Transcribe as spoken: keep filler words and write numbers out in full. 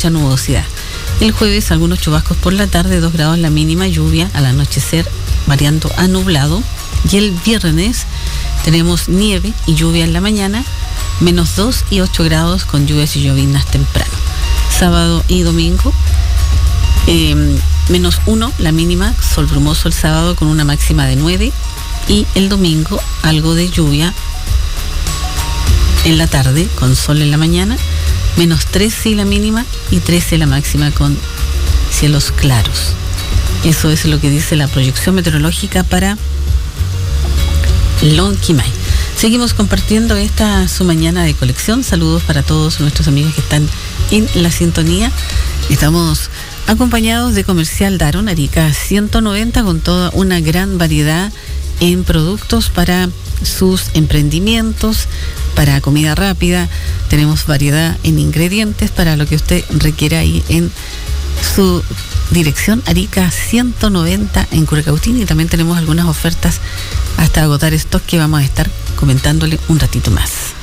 mucha nubosidad. El jueves algunos chubascos por la tarde, dos grados la mínima, lluvia al anochecer variando a nublado. Y el viernes tenemos nieve y lluvia en la mañana, menos dos y ocho grados con lluvias y lloviznas temprano. Sábado y domingo, eh, menos uno la mínima, sol brumoso el sábado con una máxima de nueve, y el domingo algo de lluvia en la tarde con sol en la mañana, menos trece la mínima y trece la máxima con cielos claros. Eso es lo que dice la proyección meteorológica para Lonquimay. Seguimos compartiendo esta su mañana de colección. Saludos para todos nuestros amigos que están en la sintonía. Estamos acompañados de Comercial Daron, Arica ciento noventa, con toda una gran variedad en productos para sus emprendimientos, para comida rápida. Tenemos variedad en ingredientes para lo que usted requiera ahí en su dirección Arica ciento noventa en Curacautín, y también tenemos algunas ofertas hasta agotar stock que vamos a estar comentándole un ratito más.